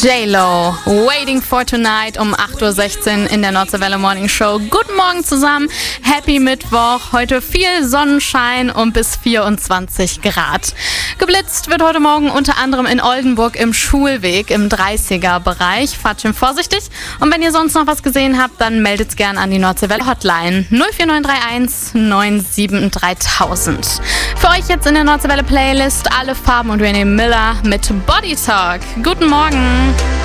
J-Lo, Waiting for Tonight um 8.16 Uhr in der Nordseewelle Morning Show. Guten Morgen zusammen, Happy Mittwoch. Heute viel Sonnenschein und bis 24 Grad. Geblitzt wird heute Morgen unter anderem in Oldenburg im Schulweg im 30er-Bereich. Fahrt schön vorsichtig. Und wenn ihr sonst noch was gesehen habt, dann meldet's gern an die Nordseewelle Hotline 04931 97 3000. Für euch jetzt in der Nordseewelle Playlist alle Farben und Renee Miller mit Body Talk. Guten Morgen.